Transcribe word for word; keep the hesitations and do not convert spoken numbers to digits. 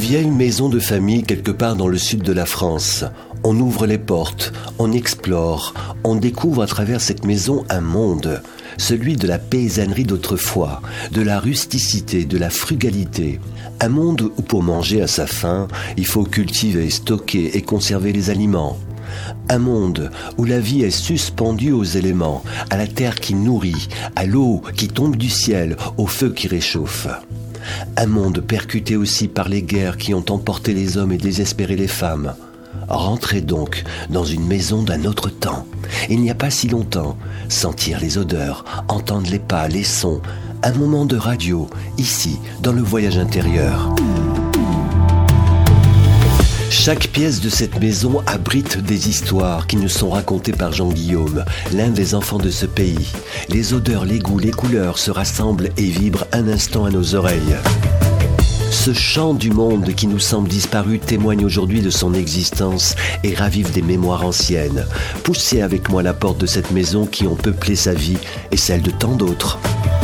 vieille maison de famille quelque part dans le sud de la France. On ouvre les portes, on explore, on découvre à travers cette maison un monde, celui de la paysannerie d'autrefois, de la rusticité, de la frugalité. Un monde où pour manger à sa faim, il faut cultiver, stocker et conserver les aliments. Un monde où la vie est suspendue aux éléments, à la terre qui nourrit, à l'eau qui tombe du ciel, au feu qui réchauffe. Un monde percuté aussi par les guerres qui ont emporté les hommes et désespéré les femmes. Rentrez donc dans une maison d'un autre temps. Il n'y a pas si longtemps, sentir les odeurs, entendre les pas, les sons, un moment de radio, ici, dans le voyage intérieur. Chaque pièce de cette maison abrite des histoires qui nous sont racontées par Jean-Guillaume, l'un des enfants de ce pays. Les odeurs, les goûts, les couleurs se rassemblent et vibrent un instant à nos oreilles. Ce chant du monde qui nous semble disparu témoigne aujourd'hui de son existence et ravive des mémoires anciennes. Poussez avec moi la porte de cette maison qui ont peuplé sa vie et celle de tant d'autres.